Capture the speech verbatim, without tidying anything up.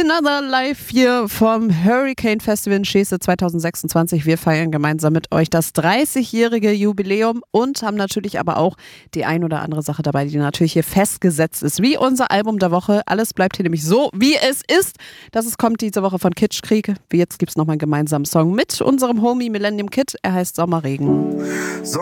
Another Life hier vom Hurricane Festival in Scheße zwanzig sechsundzwanzig. Wir feiern gemeinsam mit euch das dreißigjährige Jubiläum und haben natürlich aber auch die ein oder andere Sache dabei, die natürlich hier festgesetzt ist. Wie unser Album der Woche. Alles bleibt hier nämlich so, wie es ist. Das ist, kommt diese Woche von Kitschkrieg. Wie jetzt gibt es nochmal einen gemeinsamen Song mit unserem Homie Millennium Kid. Er heißt Sommerregen. So